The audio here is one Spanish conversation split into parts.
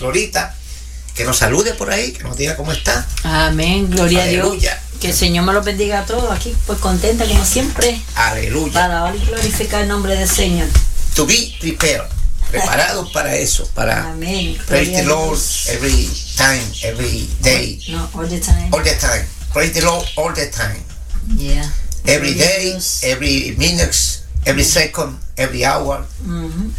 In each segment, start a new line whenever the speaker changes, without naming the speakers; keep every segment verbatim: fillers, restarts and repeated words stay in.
Glorita, que nos salude por ahí, que nos diga cómo está.
Amén, gloria
Aleluya.
a Dios. Que el Señor me los bendiga a todos aquí, pues contenta como siempre.
Aleluya.
Para alabar y glorificar el nombre del Señor.
To be prepared. Preparados para eso, para
Amén.
praise the Lord every time, every day.
No, all the time.
All the time. Praise the Lord all the time.
Yeah.
Every
Gloria a
day,
Dios.
every minute, every second, every hour,
Ujú.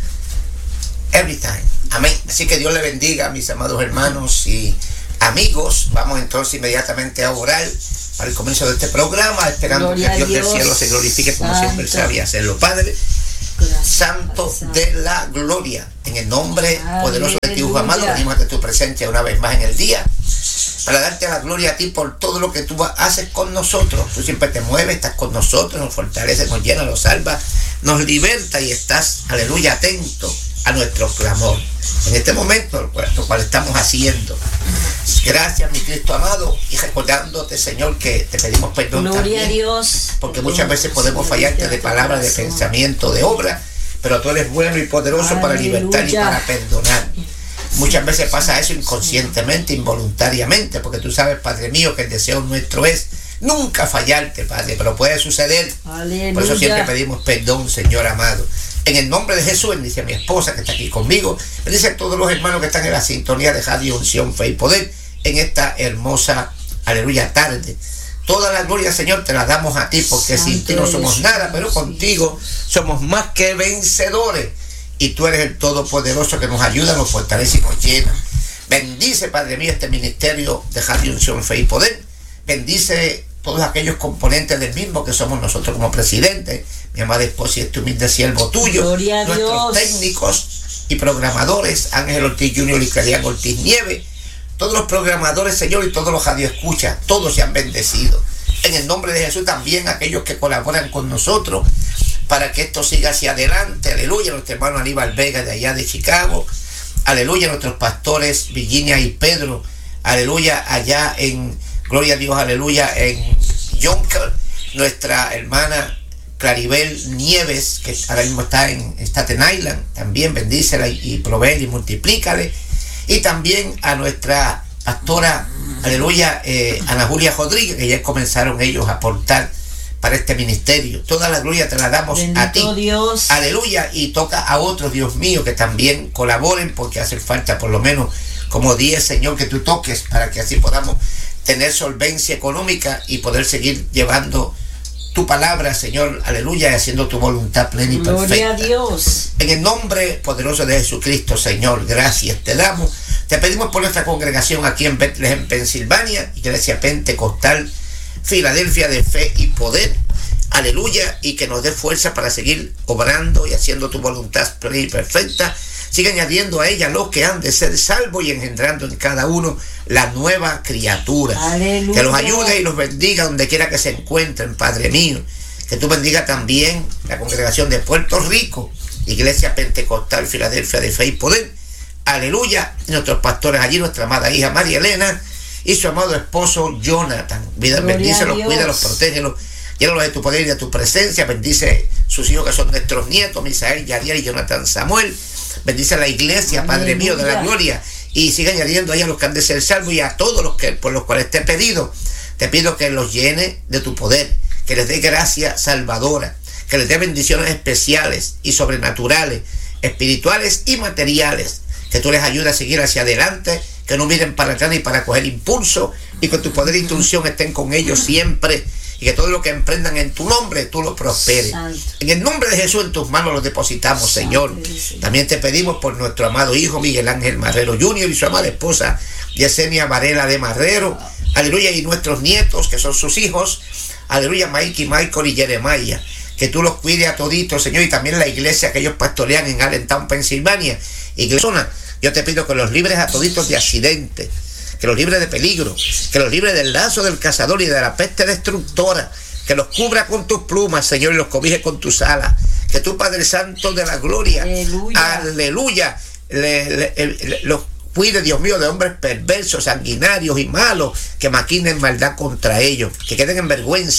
every time. Amén. Así que Dios le bendiga a mis amados hermanos y amigos. Vamos entonces inmediatamente a orar para el comienzo de este programa, esperando
Gloria
que Dios,
a Dios.
del cielo se glorifique como
Santo.
siempre sabe hacerlo. Padre
Gracias,
Santo
Padre
de la gloria, en el nombre
Aleluya.
poderoso de ti, Hijo amado, venimos ante tu presencia una vez más en el día para darte la gloria a ti por todo lo que tú haces con nosotros. Tú siempre te mueves, estás con nosotros, nos fortaleces, nos llenas, nos salvas, nos liberta y estás, aleluya, atento a nuestro clamor. En este momento, lo cual, lo cual estamos haciendo. Gracias, mi Cristo amado, y recordándote, Señor, que te pedimos perdón
Gloria
también,
a Dios.
porque muchas veces podemos fallarte de palabra, de pensamiento, de obra, pero tú eres bueno y poderoso para libertar y para perdonar. Muchas veces pasa eso inconscientemente, involuntariamente, porque tú sabes, Padre mío, que el deseo nuestro es nunca fallarte, Padre, pero puede suceder.
Aleluya.
Por eso siempre pedimos perdón, Señor amado. En el nombre de Jesús, bendice a mi esposa que está aquí conmigo, bendice a todos los hermanos que están en la sintonía de Radio Unción, Fe y Poder en esta hermosa, aleluya, tarde. Toda la gloria, Señor, te la damos a ti, porque Santo sin ti no somos Dios, nada, pero contigo somos más que vencedores. Y tú eres el Todopoderoso que nos ayuda, nos fortalece y nos llena. Bendice, Padre mío, este ministerio de Radio Unción, Fe y Poder. Bendice todos aquellos componentes del mismo que somos nosotros como presidentes, mi amada esposa y este humilde siervo tuyo,
Gloria a
nuestros
Dios.
técnicos y programadores, Ángel Ortiz junior y Clarian Ortiz Nieves, todos los programadores, Señor, y todos los radioescuchas, todos se han bendecido. En el nombre de Jesús también aquellos que colaboran con nosotros para que esto siga hacia adelante. Aleluya, nuestro hermano Aníbal Vega de allá de Chicago. Aleluya, nuestros pastores Virginia y Pedro. Aleluya, allá en, gloria a Dios, aleluya, en Yonker. Nuestra hermana Claribel Nieves, que ahora mismo está en Staten Island. También bendícela y, y provee y multiplícale. Y también a nuestra pastora, aleluya, eh, Ana Julia Rodríguez, que ya comenzaron ellos a aportar para este ministerio. Toda la gloria te la damos
Bendito
a ti.
Dios.
Aleluya. Y toca a otros, Dios mío, que también colaboren, porque hace falta por lo menos como diez, Señor, que tú toques para que así podamos tener solvencia económica y poder seguir llevando tu palabra, Señor, aleluya, y haciendo tu voluntad plena y perfecta.
Gloria a Dios.
En el nombre poderoso de Jesucristo, Señor, gracias te damos. Te pedimos por nuestra congregación aquí en Bethlehem, Pensilvania, Iglesia Pentecostal Filadelfia de Fe y Poder, aleluya, y que nos dé fuerza para seguir obrando y haciendo tu voluntad plena y perfecta. Sigue añadiendo a ella los que han de ser salvos y engendrando en cada uno la nueva criatura.
Aleluya.
Que los ayude y los bendiga donde quiera que se encuentren, Padre mío. Que tú bendiga también la congregación de Puerto Rico, Iglesia Pentecostal Filadelfia de Fe y Poder, aleluya, y nuestros pastores allí, nuestra amada hija María Elena y su amado esposo Jonathan. Bendícelos, cuídalos, protégelos, llénalos de tu poder y de tu presencia. Bendice sus hijos que son nuestros nietos, Misael, Yadiel y Jonathan Samuel. Bendice a la iglesia, Padre
Aleluya.
mío de la gloria, y sigue añadiendo ahí a los que han de ser salvos y a todos los que por los cuales te he pedido. Te pido que los llene de tu poder, que les dé gracia salvadora, que les dé bendiciones especiales y sobrenaturales, espirituales y materiales, que tú les ayudes a seguir hacia adelante, que no miren para atrás ni para coger impulso, y que tu poder e instrucción estén con ellos siempre, y que todo lo que emprendan en tu nombre tú lo prosperes.
Santo.
En el nombre de Jesús en tus manos los depositamos,
Santo,
Señor.
Señor.
También te pedimos por nuestro amado hijo Miguel Ángel Marrero junior y su amada esposa Yesenia Varela de Marrero, aleluya, y nuestros nietos que son sus hijos, aleluya, Mike y Michael y Jeremiah. Que tú los cuides a toditos, Señor, y también la iglesia que ellos pastorean en Allentown, Pensilvania. Iglesia, yo te pido que los libres a toditos de accidentes, que los libres de peligro, que los libres del lazo del cazador y de la peste destructora, que los cubra con tus plumas, Señor, y los cobije con tus alas. Que tú, Padre Santo de la gloria, aleluya, aleluya le, le, le, los cuide, Dios mío, de hombres perversos, sanguinarios y malos que maquinen maldad contra ellos, que queden en vergüenza,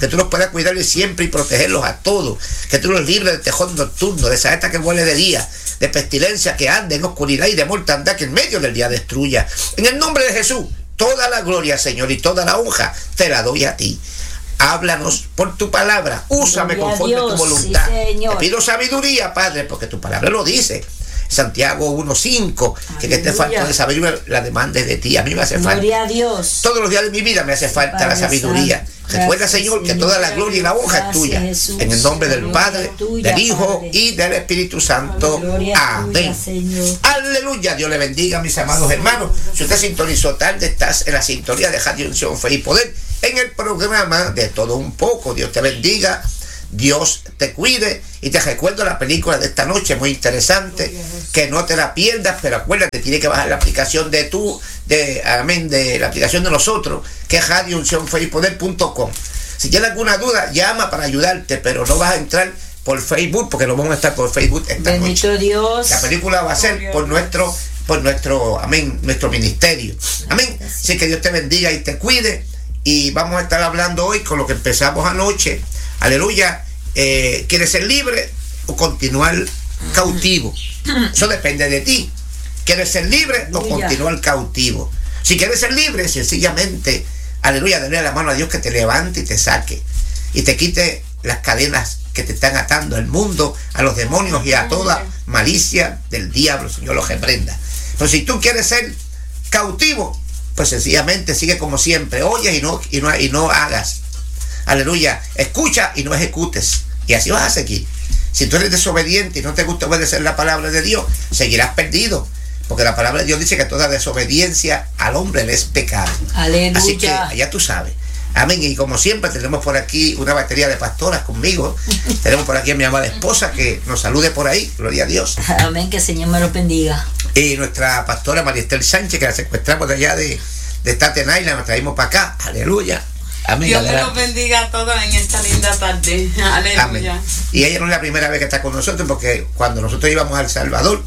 que tú los puedas cuidar siempre y protegerlos a todos, que tú los libres del tejón nocturno, de saeta que huele de día, de pestilencia que ande en oscuridad y de mortandad que en medio del día destruya. En el nombre de Jesús, toda la gloria, Señor, y toda la honra te la doy a ti. Háblanos por tu palabra, úsame
Gloria
conforme a
Dios,
tu voluntad.
sí, Señor.
Te pido sabiduría, Padre, porque tu palabra lo dice. Santiago uno cinco, que que te falta de sabiduría, la demanda es de ti. A mí me hace falta.
Gloria a Dios.
Todos los días de mi vida me hace falta
Padre
la sabiduría.
Santo.
Recuerda,
Gracias,
Señor, que
Señor.
toda la gloria y la honra es
Gracias,
tuya.
Jesús.
En el nombre del
Gloria
Padre,
tuya,
del Hijo
Padre.
y del Espíritu Santo.
Gloria
Amén.
tuya, Señor.
Aleluya. Dios le bendiga, mis amados hermanos. Si usted sintonizó tarde, estás en la sintonía de Radio Unción, Fe y Poder, en el programa de Todo Un Poco. Dios te bendiga, Dios te cuide, y te recuerdo la película de esta noche, muy interesante, que no te la pierdas, pero acuérdate, tienes que bajar la aplicación de tú, de, amén, de la aplicación de nosotros, que es radio unción fe y poder punto com. Si tienes alguna duda, llama para ayudarte, pero no vas a entrar por Facebook, porque no vamos a estar por Facebook esta
Bendito
noche.
Dios.
La película va a ser por nuestro, por nuestro, amén, nuestro ministerio. Amén. Así que Dios te bendiga y te cuide. Y vamos a estar hablando hoy con lo que empezamos anoche. Aleluya. Eh, ¿Quieres ser libre o continuar cautivo? Eso depende de ti. ¿Quieres ser libre o continuar cautivo? Si quieres ser libre, sencillamente, aleluya, dale la mano a Dios que te levante y te saque y te quite las cadenas que te están atando al mundo, a los demonios y a toda malicia del diablo. Señor los reprenda. Pero si tú quieres ser cautivo, pues sencillamente sigue como siempre, oyes y no, y no, y no hagas. Aleluya, escucha y no ejecutes, y así vas a seguir. Si tú eres desobediente y no te gusta obedecer la palabra de Dios, seguirás perdido, porque la palabra de Dios dice que toda desobediencia al hombre le es pecado.
Aleluya.
Así que ya tú sabes. Amén. Y como siempre tenemos por aquí una batería de pastoras conmigo. Tenemos por aquí a mi amada esposa que nos salude por ahí. Gloria a Dios.
Amén, que el Señor me lo bendiga.
Y nuestra pastora María Estel Sánchez, que la secuestramos de allá de, de Staten Island, la traímos para acá. Aleluya. Amén.
Dios me
Adelante.
los bendiga a todos en esta linda tarde. Aleluya.
Amén. Y ella no es la primera vez que está con nosotros, porque cuando nosotros íbamos a El Salvador,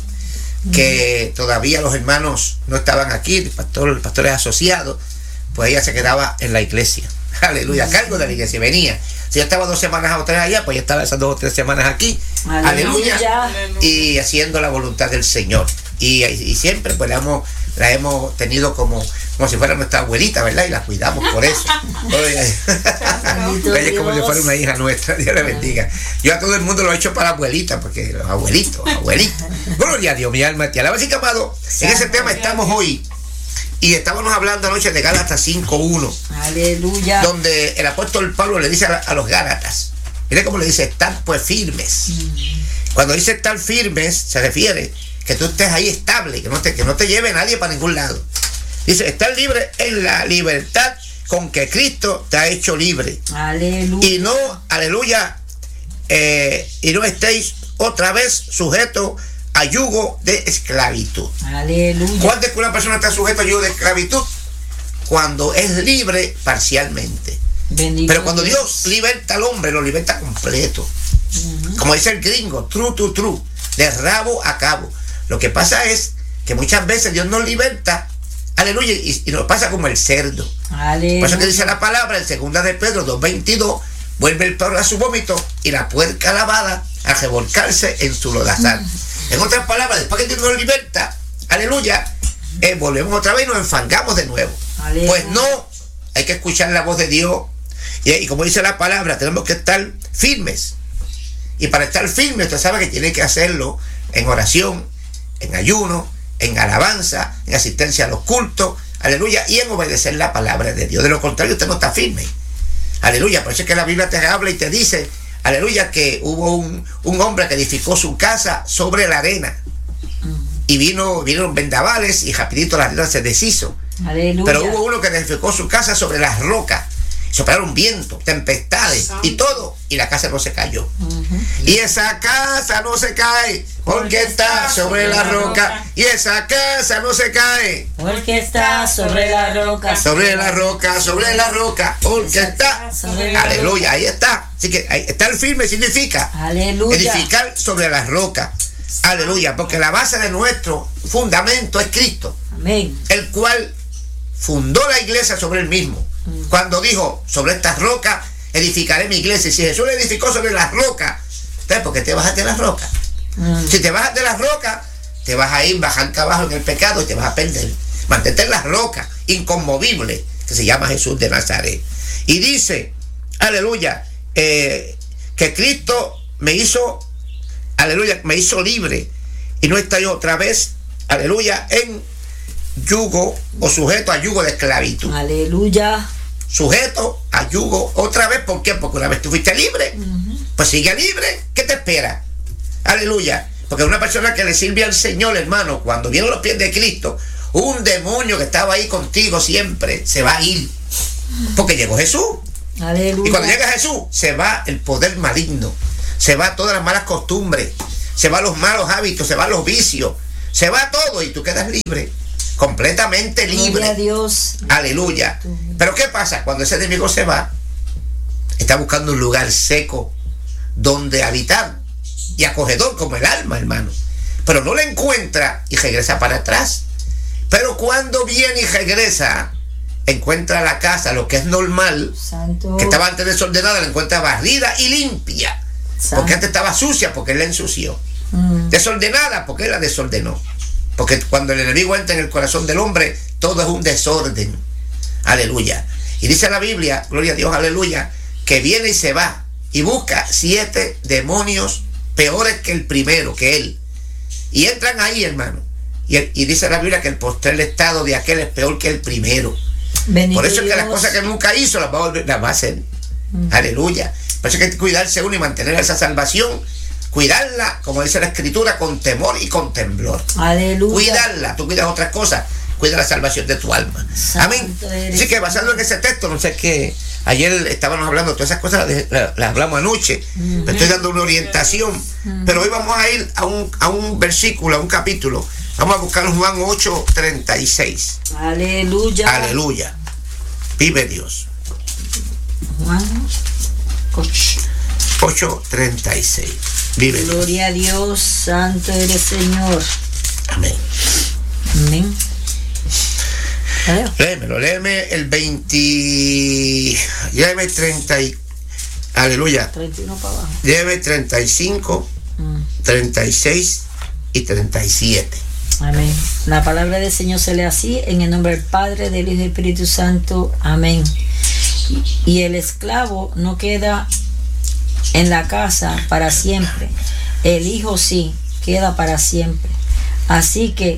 que todavía los hermanos no estaban aquí, el pastor, los pastores asociados, pues ella se quedaba en la iglesia. Aleluya, a cargo de la iglesia. Venía. Si yo estaba dos semanas o tres allá, pues yo estaba esas dos o tres semanas aquí. Aleluya.
Aleluya.
Y haciendo la voluntad del Señor. Y, y siempre pues la hemos, la hemos tenido como, como si fuera nuestra abuelita, ¿verdad? Y la cuidamos por eso. Ella es como si fuera una hija nuestra. Dios le bendiga. Yo a todo el mundo lo he hecho para abuelita, porque los abuelitos, abuelitos. Gloria a Dios, mi alma te alaba. Así que, amado, en ese tema estamos hoy. Y estábamos hablando anoche de Gálatas cinco uno.
Aleluya.
Donde el apóstol Pablo le dice a, a los Gálatas, mire cómo le dice, estar pues firmes. Mm. Cuando dice estar firmes, se refiere que tú estés ahí estable, que no te, que no te lleve nadie para ningún lado. Dice, estar libre en la libertad con que Cristo te ha hecho libre.
Aleluya.
Y no, aleluya, eh, y no estéis otra vez sujetos a yugo de esclavitud.
Aleluya.
¿Cuándo es que una persona está sujeta a yugo de esclavitud? Cuando es libre parcialmente.
Bendito
Pero cuando
Dios.
Dios liberta al hombre, lo liberta completo. Uh-huh. Como dice el gringo, true to true, de rabo a cabo. Lo que pasa es que muchas veces Dios nos liberta, aleluya, y, y nos pasa como el cerdo.
Aleluya.
Por eso que dice la palabra en segunda de Pedro dos veintidós, vuelve el perro a su vómito y la puerca lavada a revolcarse en su lodazal. En otras palabras, después que Dios nos liberta, aleluya, eh, volvemos otra vez y nos enfangamos de nuevo. Aleluya. Pues no, hay que escuchar la voz de Dios. Y, y como dice la palabra, tenemos que estar firmes. Y para estar firmes, usted sabe que tiene que hacerlo en oración, en ayuno, en alabanza, en asistencia a los cultos, aleluya, y en obedecer la palabra de Dios. De lo contrario, usted no está firme. Aleluya, por eso es que la Biblia te habla y te dice, aleluya, que hubo un, un hombre que edificó su casa sobre la arena. Y vino, vinieron vendavales y rapidito la arena se deshizo.
Aleluya.
Pero hubo uno que edificó su casa sobre las rocas. Soplaron viento, tempestades y todo, y la casa no se cayó. Uh-huh. Y esa casa no se cae porque está sobre la roca. Y esa casa no se cae
porque está sobre la roca.
Sobre la roca, sobre la roca, porque está. Aleluya, ahí está. Así que ahí, estar firme significa
aleluya,
edificar sobre la roca. Aleluya, porque la base de nuestro fundamento es Cristo.
Amén.
El cual fundó la iglesia sobre él mismo. Cuando dijo, sobre estas rocas edificaré mi iglesia. Y si Jesús le edificó sobre las rocas, entonces ¿por qué te bajas de las rocas? Mm. Si te bajas de las rocas, te vas a ir bajando abajo en el pecado y te vas a perder. Mantente en las rocas, inconmovible, que se llama Jesús de Nazaret. Y dice, aleluya, eh, que Cristo me hizo, aleluya, me hizo libre. Y no estoy otra vez, aleluya, en yugo o sujeto a yugo de esclavitud.
Aleluya.
Sujeto a yugo otra vez, ¿por qué? Porque una vez tú fuiste libre, uh-huh. Pues sigue libre, ¿qué te espera? Aleluya. Porque una persona que le sirve al Señor, hermano, cuando viene a los pies de Cristo, un demonio que estaba ahí contigo siempre se va a ir, porque llegó Jesús.
Aleluya.
Y cuando llega Jesús, se va el poder maligno, se va todas las malas costumbres, se van los malos hábitos, se van los vicios, se va todo y tú quedas libre, completamente libre.
Gloria a Dios.
Aleluya. Pero ¿qué pasa? Cuando ese enemigo se va, está buscando un lugar seco donde habitar y acogedor como el alma, hermano. Pero no lo encuentra y regresa para atrás. Pero cuando viene y regresa, encuentra la casa, lo que es normal, Santo. Que estaba antes desordenada, la encuentra barrida y limpia. Santo. Porque antes estaba sucia, porque él la ensució. Mm. Desordenada, porque él la desordenó. Porque cuando el enemigo entra en el corazón del hombre, todo es un desorden. Aleluya. Y dice la Biblia, gloria a Dios, aleluya, que viene y se va y busca siete demonios peores que el primero, que él. Y entran ahí, hermano. Y, el, y dice la Biblia que el postrer estado de aquel es peor que el primero. Bendito Por eso es que las cosas que nunca hizo las va a, volver, las va a hacer. Mm. Aleluya. Por eso hay que cuidarse uno y mantener esa salvación. Cuidarla, como dice la Escritura, con temor y con temblor.
Aleluya.
Cuidarla. Tú cuidas otras cosas. Cuida la salvación de tu alma. Santo. Amén. Así que basado en ese texto, no sé qué. Ayer estábamos hablando, todas esas cosas las, las, las hablamos anoche. Mm-hmm. Me estoy dando una orientación. Mm-hmm. Pero hoy vamos a ir a un, a un versículo, a un capítulo. Vamos a buscar Juan ocho treinta y seis.
Aleluya.
Aleluya. Vive Dios.
Juan
ocho treinta y seis. Vive Dios.
Gloria a Dios, santo eres Señor.
Amén.
Amén.
Léemelo, léeme el veinte. Léeme treinta y. Aleluya.
treinta y uno para abajo.
Léeme treinta y cinco, mm. treinta y seis y treinta y siete.
Amén. La palabra del Señor se lee así, en el nombre del Padre, del Hijo y del Espíritu Santo. Amén. Y el esclavo no queda en la casa para siempre. El Hijo sí queda para siempre. Así que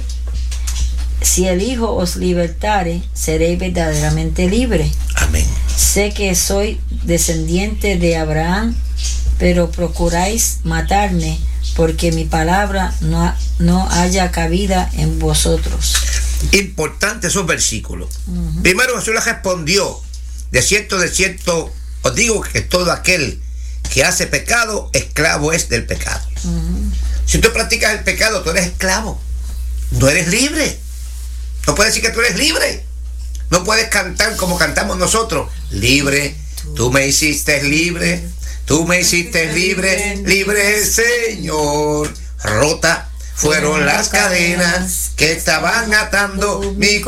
si el Hijo os libertare, seréis verdaderamente libres.
Amén.
Sé que soy descendiente de Abraham, pero procuráis matarme, porque mi palabra no, no haya cabida en vosotros.
Importante esos versículos. Uh-huh. Primero Jesús les respondió: de cierto, de cierto, os digo que todo aquel que hace pecado, esclavo es del pecado. Uh-huh. Si tú practicas el pecado, tú eres esclavo. No eres libre. No puedes decir que tú eres libre. No puedes cantar como cantamos nosotros. Libre, tú me hiciste libre. Tú me hiciste libre, libre Señor. Rota fueron las cadenas que estaban atando mi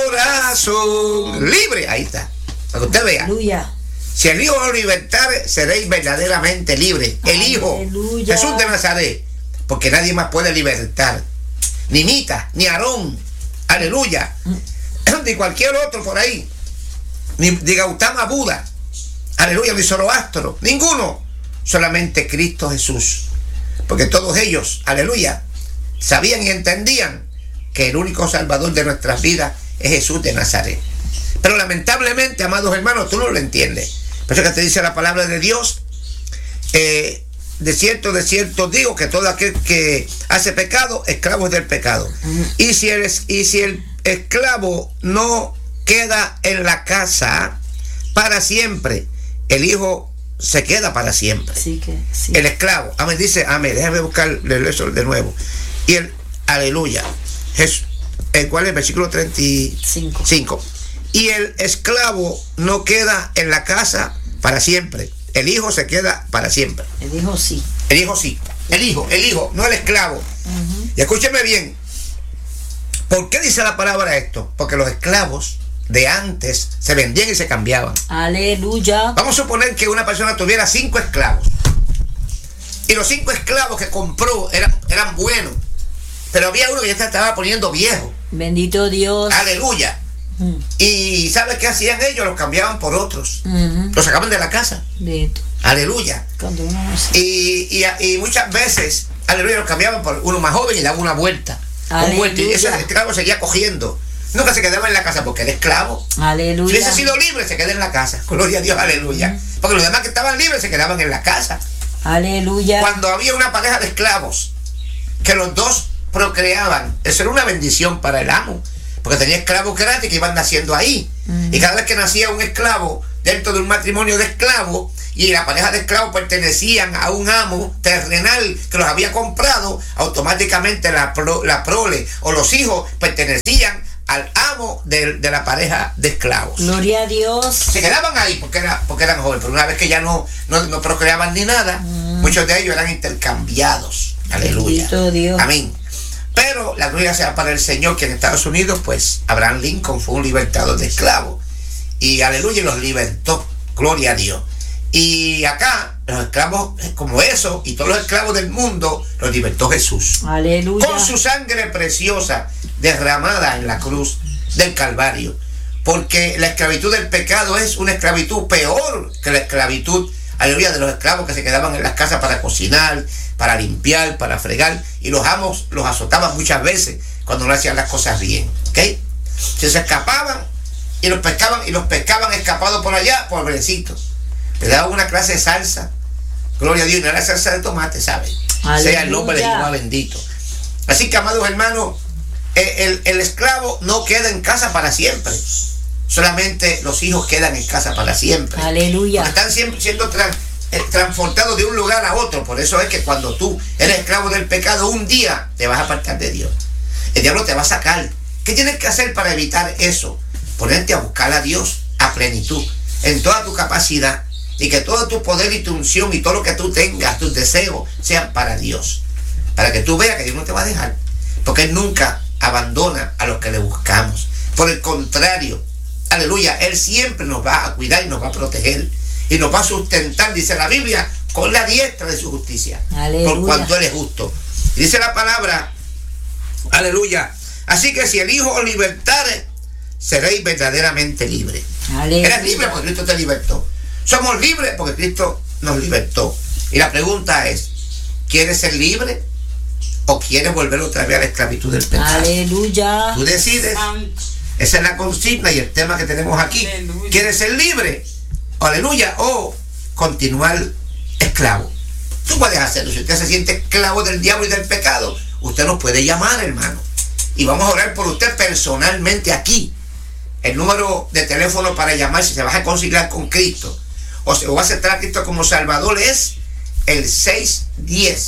corazón. Libre, ahí está. Para que usted vea.
Aleluya.
Si el Hijo os libertare, seréis verdaderamente libres. El Hijo,
Aleluya.
Jesús de Nazaret. Porque nadie más puede libertar. Ni Mita, ni Aarón. Aleluya. Ni cualquier otro por ahí. Ni de Gautama Buda. Aleluya, ni Zoroastro. Ninguno. Solamente Cristo Jesús. Porque todos ellos, aleluya, sabían y entendían que el único salvador de nuestras vidas es Jesús de Nazaret. Pero lamentablemente, amados hermanos, tú no lo entiendes. Por eso que te dice la palabra de Dios. Eh, de cierto, de cierto digo que todo aquel que hace pecado, esclavo es del pecado. Uh-huh. Y si el, y si el esclavo no queda en la casa para siempre, el Hijo se queda para siempre.
Sí que, sí.
El esclavo, amén, dice, amén, déjame buscar eso de nuevo. Y el, aleluya, Jesús, el cual es el versículo treinta y cinco. Y el esclavo no queda en la casa para siempre. El Hijo se queda para siempre.
El Hijo sí.
El Hijo sí. El Hijo, el Hijo, no el esclavo. Uh-huh. Y escúcheme bien. ¿Por qué dice la palabra esto? Porque los esclavos de antes se vendían y se cambiaban.
Aleluya.
Vamos a suponer que una persona tuviera cinco esclavos. Y los cinco esclavos que compró eran, eran buenos. Pero había uno que ya se estaba poniendo viejo.
Bendito Dios.
Aleluya. Mm. Y ¿sabes qué hacían ellos? Los cambiaban por otros. Uh-huh. Los sacaban de la casa. Bendito. Aleluya. No sé. y, y, y muchas veces, aleluya, los cambiaban por uno más joven y daban una vuelta. Un vuelta y ese esclavo seguía cogiendo. Nunca se quedaba en la casa porque era esclavo.
Aleluya.
Si hubiese sido libre, se queda en la casa. Gloria a Dios, aleluya. Uh-huh. Porque los demás que estaban libres se quedaban en la casa.
Aleluya.
Cuando había una pareja de esclavos que los dos procreaban, eso era una bendición para el amo, porque tenía esclavos grandes que iban naciendo ahí. Mm. Y cada vez que nacía un esclavo dentro de un matrimonio de esclavos y la pareja de esclavos pertenecían a un amo terrenal que los había comprado, automáticamente la, pro, la prole o los hijos pertenecían al amo de, de la pareja de esclavos.
Gloria a Dios.
Se quedaban ahí porque, era, porque eran jóvenes, pero una vez que ya no, no, no procreaban ni nada, mm. muchos de ellos eran intercambiados. Aleluya.
Dios.
Amén. Pero la gloria sea para el Señor, que en Estados Unidos, pues, Abraham Lincoln fue un libertador de esclavos. Y aleluya, los libertó. Gloria a Dios. Y acá, los esclavos como eso, y todos los esclavos del mundo, los libertó Jesús.
Aleluya.
Con su sangre preciosa derramada en la cruz del Calvario. Porque la esclavitud del pecado es una esclavitud peor que la esclavitud, aleluya, de los esclavos que se quedaban en las casas para cocinar, para limpiar, para fregar, y los amos los azotaban muchas veces cuando no hacían las cosas bien, ¿ok? Si se escapaban y los pescaban, y los pescaban escapados por allá, pobrecitos, le daban una clase de salsa, gloria a Dios, y no era salsa de tomate, ¿saben? Sea el nombre de Jehová bendito. Así que, amados hermanos, el, el, el esclavo no queda en casa para siempre, solamente los hijos quedan en casa para siempre.
Aleluya.
Porque están siempre siendo trans transportado de un lugar a otro. Por eso es que cuando tú eres esclavo del pecado, un día te vas a apartar de Dios. El diablo te va a sacar. ¿Qué tienes que hacer para evitar eso? Ponerte a buscar a Dios a plenitud, en toda tu capacidad, y que todo tu poder y tu unción y todo lo que tú tengas, tus deseos, sean para Dios, para que tú veas que Dios no te va a dejar, porque Él nunca abandona a los que le buscamos. Por el contrario, aleluya, Él siempre nos va a cuidar y nos va a proteger y nos va a sustentar, dice la Biblia, con la diestra de su justicia. Aleluya. Por cuanto Él es justo. Y dice la palabra, aleluya, así que si el Hijo os libertare, seréis verdaderamente libres. Aleluya. Eres libre porque Cristo te libertó. Somos libres porque Cristo nos libertó. Y la pregunta es, ¿quieres ser libre o quieres volver otra vez a la esclavitud del pecado?
Aleluya.
Tú decides. Esa es la consigna y el tema que tenemos aquí. Aleluya. ¿Quieres ser libre? Aleluya. O continuar esclavo. Tú puedes hacerlo. Si usted se siente esclavo del diablo y del pecado, usted nos puede llamar, hermano. Y vamos a orar por usted personalmente aquí. El número de teléfono para llamar, si se va a reconciliar con Cristo o se va a aceptar a Cristo como Salvador, es el seis uno cero,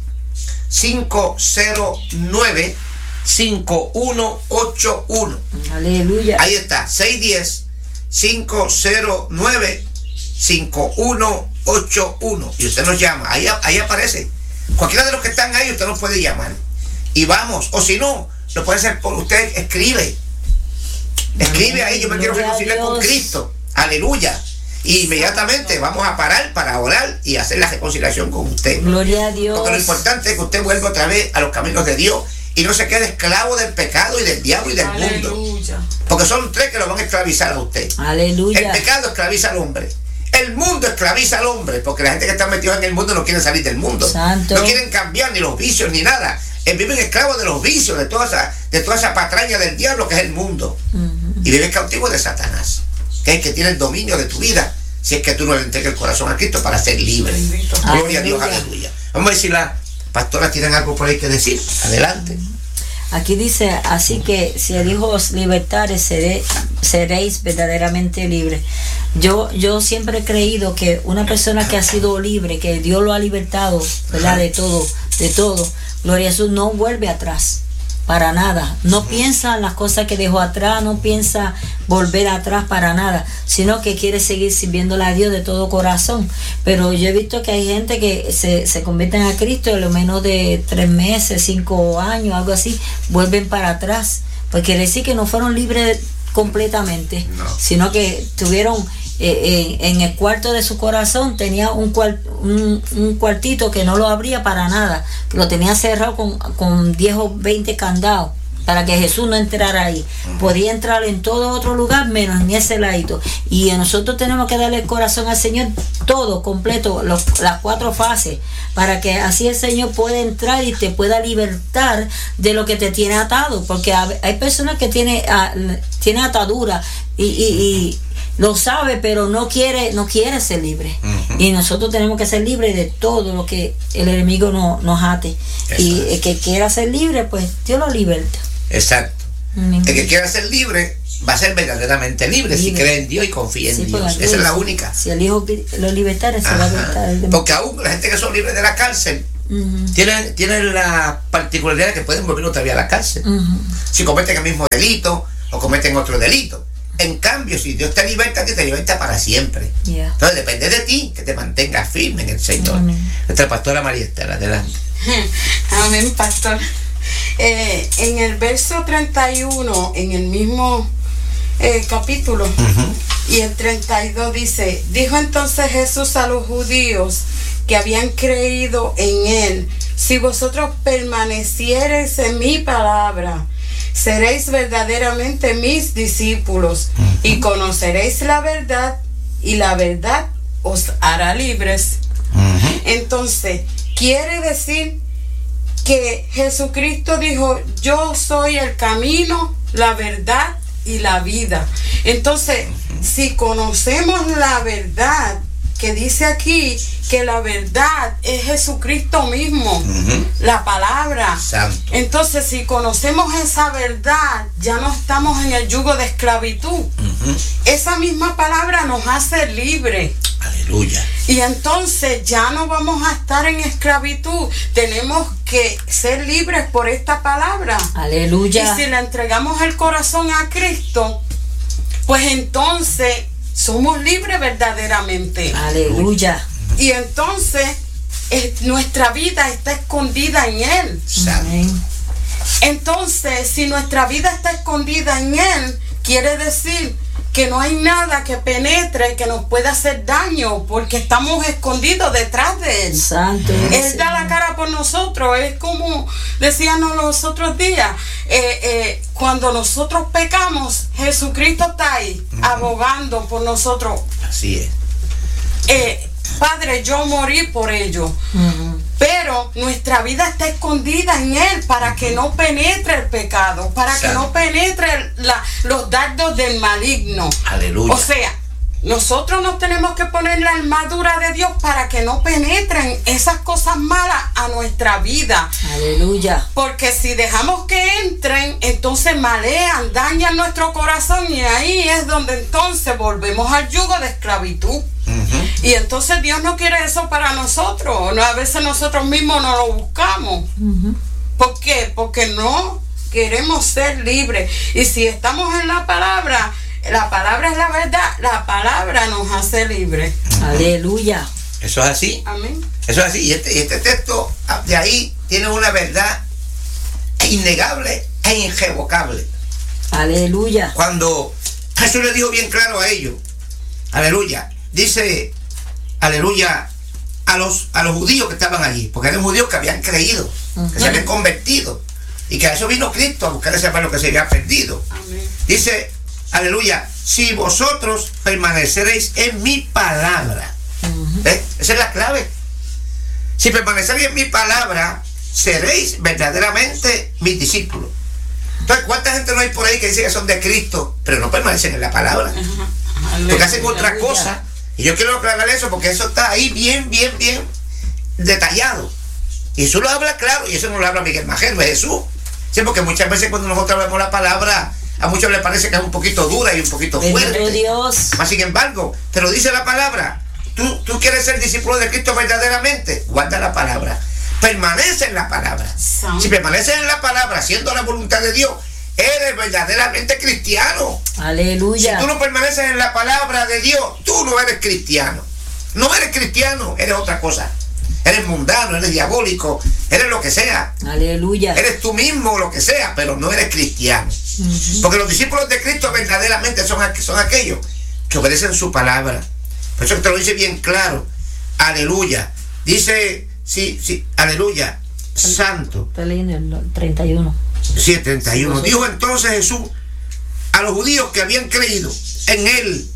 cinco cero nueve, cinco uno ocho uno.
Aleluya.
Ahí está, seis uno cero, cinco cero nueve, cinco uno ocho uno. Y usted nos llama, ahí, ahí aparece. Cualquiera de los que están ahí, usted nos puede llamar. Y vamos, o si no, lo puede hacer por usted, escribe. Escribe ahí, yo me quiero reconciliar con Cristo. Aleluya. Y inmediatamente vamos a parar para orar y hacer la reconciliación con usted.
Gloria a Dios.
Porque lo importante es que usted vuelva otra vez a los caminos de Dios y no se quede esclavo del pecado y del diablo y del
Aleluya.
mundo. Porque son tres que lo van a esclavizar a usted.
Aleluya.
El pecado esclaviza al hombre. El mundo esclaviza al hombre, porque la gente que está metida en el mundo no quiere salir del mundo.
Santo.
No quieren cambiar ni los vicios ni nada. Viven esclavos de los vicios, de toda esa, de toda esa patraña del diablo que es el mundo. Uh-huh. Y viven cautivos de Satanás, que es el que tiene el dominio de tu vida, si es que tú no le entregas el corazón a Cristo para ser libre. Gloria a Dios, aleluya. Vamos a ver si las pastoras tienen algo por ahí que decir. Adelante.
Aquí dice, así que si el Hijo os libertare, seré, seréis verdaderamente libres. Yo, yo siempre he creído que una persona que ha sido libre, que Dios lo ha libertado, ¿verdad? De todo, de todo, gloria a Jesús, no vuelve atrás, para nada. No piensa en las cosas que dejó atrás, no piensa volver atrás para nada, sino que quiere seguir sirviéndole a Dios de todo corazón. Pero yo he visto que hay gente que se, se convierten a Cristo y a lo menos de tres meses, cinco años, algo así, vuelven para atrás. Pues quiere decir que no fueron libres completamente,
No.
sino que tuvieron eh, en, en el cuarto de su corazón tenía un, cual, un, un cuartito que no lo abría para nada, que lo tenía cerrado con, con diez o veinte candados para que Jesús no entrara ahí. Podía entrar en todo otro lugar menos en ese ladito. Y nosotros tenemos que darle el corazón al Señor todo, completo, los, las cuatro fases, para que así el Señor pueda entrar y te pueda libertar de lo que te tiene atado. Porque hay personas que tienen tiene atadura y, y, y lo sabe, pero no quiere no quiere ser libre. Uh-huh. Y nosotros tenemos que ser libres de todo lo que el enemigo no, nos ate. Eso y es. El que quiera ser libre, pues Dios lo liberta.
Exacto. Mm-hmm. El que quiera ser libre va a ser verdaderamente libre, libre. Si cree en Dios y confía en sí, Dios. Esa es la única.
Si el Hijo lo libertara, se va a libertar.
Porque aún la gente que son libres de la cárcel uh-huh. tienen, tienen la particularidad de que pueden volver otra vez a la cárcel. Uh-huh. Si cometen el mismo delito o cometen otro delito. En cambio, si Dios te liberta, te liberta para siempre. Yeah. Entonces depende de ti que te mantengas firme en el Señor. Amén. Nuestra pastora María Estela, adelante.
Amén, pastor. Eh, en el verso treinta y uno, en el mismo eh, capítulo, uh-huh. y el treinta y dos dice: dijo entonces Jesús a los judíos que habían creído en él: si vosotros permaneciereis en mi palabra, seréis verdaderamente mis discípulos, uh-huh. y conoceréis la verdad, y la verdad os hará libres. Uh-huh. Entonces, quiere decir que Jesucristo dijo: yo soy el camino, la verdad y la vida. Entonces, si conocemos la verdad, que dice aquí que la verdad es Jesucristo mismo, uh-huh. la palabra. Santo. Entonces, si conocemos esa verdad, ya no estamos en el yugo de esclavitud. Uh-huh. Esa misma palabra nos hace libres.
Aleluya.
Y entonces ya no vamos a estar en esclavitud. Tenemos que ser libres por esta palabra.
Aleluya.
Y si le entregamos el corazón a Cristo, pues entonces somos libres verdaderamente.
Aleluya.
Y entonces eh, nuestra vida está escondida en Él.
Amén.
Entonces, si nuestra vida está escondida en Él, quiere decir que no hay nada que penetre que nos pueda hacer daño, porque estamos escondidos detrás de Él.
Santo.
Él da la cara por nosotros. Es como decíamos los otros días, eh, eh, cuando nosotros pecamos, Jesucristo está ahí, uh-huh. abogando por nosotros.
Así es.
Eh, Padre, yo morí por ello. Uh-huh. Pero nuestra vida está escondida en Él para que no penetre el pecado, para Santo. Que no penetre la, los dardos del maligno.
Aleluya.
O sea, nosotros nos tenemos que poner la armadura de Dios para que no penetren esas cosas malas a nuestra vida.
Aleluya.
Porque si dejamos que entren, entonces malean, dañan nuestro corazón, y ahí es donde entonces volvemos al yugo de esclavitud. Uh-huh. Y entonces Dios no quiere eso para nosotros. No, a veces nosotros mismos no lo buscamos. Uh-huh. ¿Por qué? Porque no queremos ser libres. Y si estamos en la palabra, la palabra es la verdad, la palabra nos hace libres.
Uh-huh. Aleluya.
Eso es así.
Amén.
Eso es así. Y este, este texto de ahí tiene una verdad innegable e irrevocable.
Aleluya.
Cuando Jesús le dijo bien claro a ellos, aleluya, dice, aleluya, a los, a los judíos que estaban allí, porque eran judíos que habían creído, uh-huh. que se habían convertido, y que a eso vino Cristo, a buscar ese pueblo que se había perdido.
Amén.
Dice, aleluya, si vosotros permaneceréis en mi palabra. Uh-huh. ¿Eh? Esa es la clave. Si permaneceréis en mi palabra, seréis verdaderamente mis discípulos. Entonces, ¿cuánta gente no hay por ahí que dice que son de Cristo, pero no permanecen en la palabra? Uh-huh. Porque hacen otra cosa. Y yo quiero aclarar eso, porque eso está ahí bien, bien, bien detallado. Y Jesús lo habla claro, y eso no lo habla Miguel Majero, es Jesús. Sí, porque muchas veces cuando nosotros hablamos la palabra, a muchos les parece que es un poquito dura y un poquito fuerte.
Dios.
Mas sin embargo, te lo dice la palabra. Tú, tú quieres ser discípulo de Cristo verdaderamente, guarda la palabra. Permanece en la palabra.
Son.
Si permaneces en la palabra, haciendo la voluntad de Dios, eres verdaderamente cristiano.
Aleluya.
Si tú no permaneces en la palabra de Dios, tú no eres cristiano. No eres cristiano, eres otra cosa. Eres mundano, eres diabólico, eres lo que sea.
Aleluya.
Eres tú mismo, lo que sea, pero no eres cristiano. Uh-huh. Porque los discípulos de Cristo verdaderamente son, son aquellos que obedecen su palabra. Por eso te lo dice bien claro. Aleluya. Dice, sí, sí, aleluya. Santo.
Está leyendo el treinta y uno.
Sí, el treinta y uno. Dijo entonces Jesús a los judíos que habían creído en él: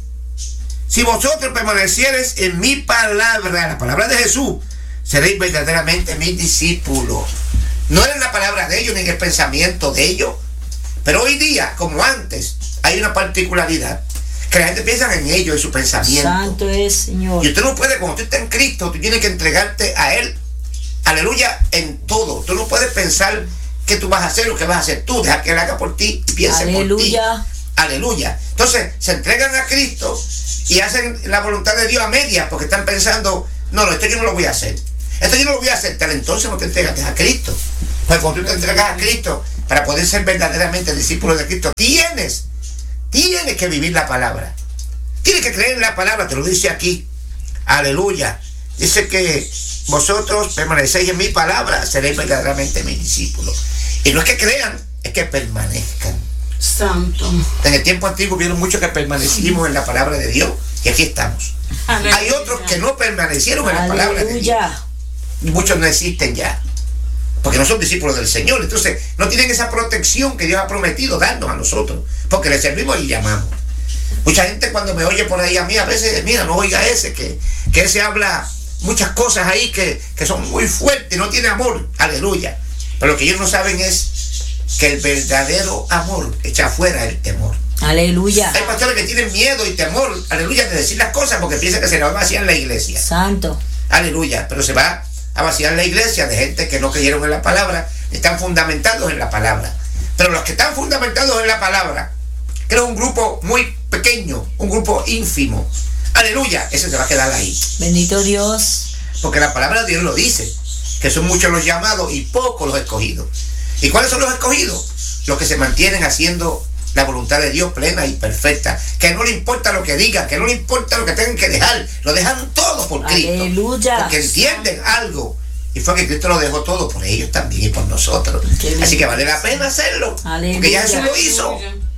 si vosotros permaneciereis en mi palabra, la palabra de Jesús, seréis verdaderamente mis discípulos. No era en la palabra de ellos ni en el pensamiento de ellos. Pero hoy día, como antes, hay una particularidad, que la gente piensa en ellos, en su pensamiento.
Santo es, Señor.
Y usted no puede, cuando tú estás en Cristo, tú tienes que entregarte a Él, aleluya, en todo. Tú no puedes pensar que tú vas a hacer lo que vas a hacer tú. Deja que Él haga por ti y piense por ti.
Aleluya.
Aleluya. Entonces, se entregan a Cristo y hacen la voluntad de Dios a medias, porque están pensando, no, no, esto yo no lo voy a hacer. Esto yo no lo voy a hacer. Pero entonces no te entregas a Cristo. Pues cuando tú te entregas a Cristo, para poder ser verdaderamente discípulo de Cristo, tienes, tienes que vivir la palabra. Tienes que creer en la palabra, te lo dice aquí. Aleluya. Dice que vosotros permanecéis en mi palabra, seréis verdaderamente mis discípulos. Y no es que crean, es que permanezcan.
Santo.
En el tiempo antiguo vieron muchos que permanecimos en la palabra de Dios, y aquí estamos. Aleluya. Hay otros que no permanecieron en la Aleluya. Palabra de Dios. Y muchos no existen ya, porque no son discípulos del Señor. Entonces no tienen esa protección que Dios ha prometido darnos a nosotros, porque le servimos y llamamos. Mucha gente cuando me oye por ahí a mí, a veces, mira, no oiga ese, que, que ese habla muchas cosas ahí que, que son muy fuertes, no tiene amor. Aleluya. Pero lo que ellos no saben es que el verdadero amor echa fuera el temor.
Aleluya.
Hay pastores que tienen miedo y temor, aleluya, de decir las cosas porque piensan que se les va a vaciar la iglesia.
Santo.
Aleluya. Pero se va a vaciar la iglesia de gente que no creyeron en la palabra, están fundamentados en la palabra. Pero los que están fundamentados en la palabra, que es un grupo muy pequeño, un grupo ínfimo, aleluya, ese se va a quedar ahí.
Bendito Dios.
Porque la palabra de Dios lo dice, que son muchos los llamados y pocos los escogidos. ¿Y cuáles son los escogidos? Los que se mantienen haciendo la voluntad de Dios plena y perfecta, que no le importa lo que digan, que no le importa lo que tengan que dejar, lo dejan todo por Cristo.
Aleluya.
Porque entienden algo, y fue que Cristo lo dejó todo por ellos también y por nosotros. Así que vale la pena hacerlo.
Aleluya.
Porque ya Jesús lo hizo.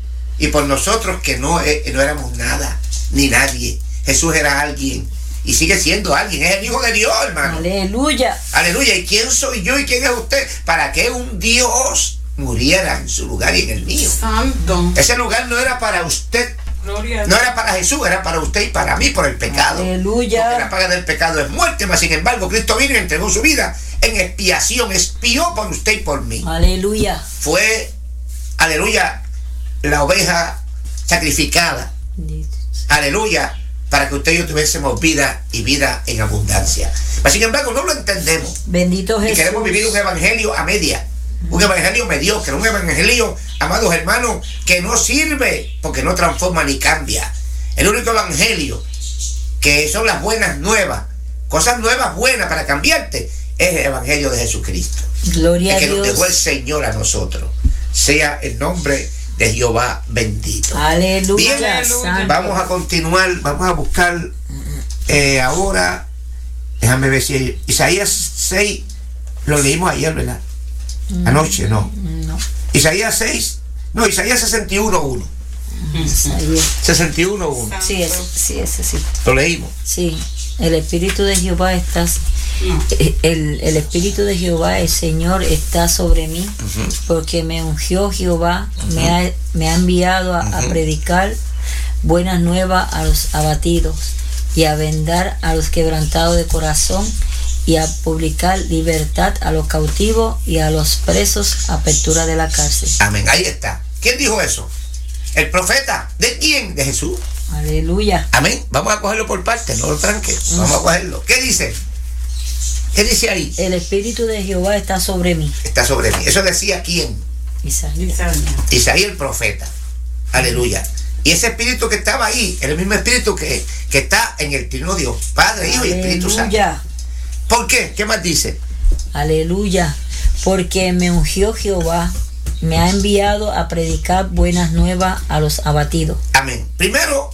Y por nosotros que no, eh, no éramos nada ni nadie, Jesús era alguien y sigue siendo alguien, es el Hijo de Dios, hermano.
Aleluya.
Aleluya. ¿Y quién soy yo y quién es usted para que un Dios muriera en su lugar y en el mío?
Santo.
Ese lugar no era para usted,
Gloria.
no era para Jesús, era para usted y para mí por el pecado.
Aleluya.
Porque la paga del pecado es muerte, mas sin embargo Cristo vino y entregó su vida en expiación, expió por usted y por mí.
Aleluya.
Fue, aleluya, la oveja sacrificada. Aleluya, para que usted y yo tuviésemos vida y vida en abundancia. Mas sin embargo no lo entendemos.
Bendito Jesús.
Y queremos vivir un evangelio a media. Un evangelio mediocre, un evangelio, amados hermanos, que no sirve porque no transforma ni cambia. El único evangelio que son las buenas nuevas, cosas nuevas buenas para cambiarte, es el evangelio de Jesucristo.
Gloria
el que
a Dios.
nos dejó el Señor a nosotros. Sea el nombre de Jehová bendito.
Aleluya.
Bien,
Santo.
vamos a continuar, vamos a buscar eh, ahora, déjame ver si Isaías seis, lo leímos ayer, ¿verdad? Anoche, no.
No.
Isaías seis, no, Isaías sesenta y uno uno.
Isaías.
sesenta y uno uno.
Sí, ese, sí, ese sí.
Lo leímos.
Sí, el Espíritu de Jehová está, el, el Espíritu de Jehová, el Señor está sobre mí, uh-huh. porque me ungió Jehová, uh-huh. me, ha, me ha enviado a, uh-huh. a predicar buenas nuevas a los abatidos y a vendar a los quebrantados de corazón y a publicar libertad a los cautivos y a los presos, apertura de la cárcel.
Amén, ahí está. ¿Quién dijo eso? El profeta. ¿De quién? De Jesús.
Aleluya.
Amén. Vamos a cogerlo por partes, no lo tranques. Vamos a cogerlo. ¿Qué dice? ¿Qué dice ahí?
El Espíritu de Jehová está sobre mí.
Está sobre mí. Eso decía quién.
Isaías.
Isaías el profeta. Aleluya. Y ese espíritu que estaba ahí, el mismo espíritu que, que está en el trino Dios, Padre, Hijo y Espíritu Santo. ¿Por qué? ¿Qué más dice?
Aleluya. Porque me ungió Jehová, me ha enviado a predicar buenas nuevas a los abatidos.
Amén. Primero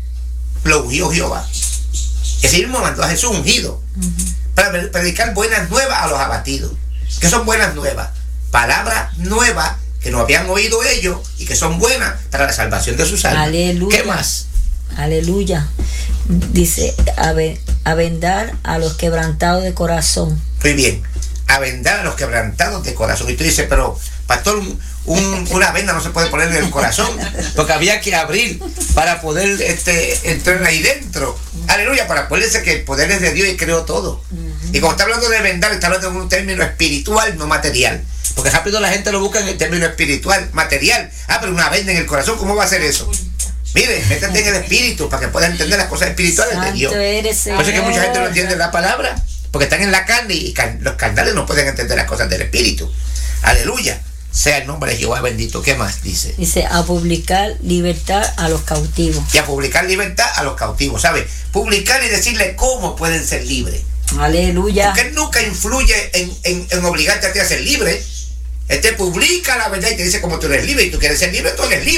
lo ungió Jehová. Ese mismo mandó a Jesús ungido, uh-huh. para predicar buenas nuevas a los abatidos. ¿Qué son buenas nuevas? Palabras nuevas que no habían oído ellos y que son buenas para la salvación de sus almas.
Aleluya.
¿Qué más?
Aleluya. Dice, a, ve, a vendar a los quebrantados de corazón.
Muy bien. A vendar a los quebrantados de corazón. Y tú dices, pero pastor, un, un, una venda no se puede poner en el corazón, porque había que abrir para poder este, entrar ahí dentro. Aleluya, para poder decir que el poder es de Dios y creó todo. Y como está hablando de vendar, está hablando de un término espiritual, no material. Porque rápido la gente lo busca en el término espiritual, material. Ah, pero una venda en el corazón, ¿cómo va a ser eso? Mire, métete en el espíritu para que pueda entender las cosas espirituales
Santo
de Dios.
eres,
Por eso es que mucha gente no entiende la palabra, porque están en la carne y can, los carnales no pueden entender las cosas del espíritu. Aleluya. Sea el nombre de Jehová bendito. ¿Qué más dice?
Dice, a publicar libertad a los cautivos.
Y a publicar libertad a los cautivos, ¿sabe? Publicar y decirle cómo pueden ser libres.
Aleluya.
Porque él nunca influye en, en, en obligarte a ti a ser libre. Él te publica la verdad y te dice cómo tú eres libre, y tú quieres ser libre, tú eres libre.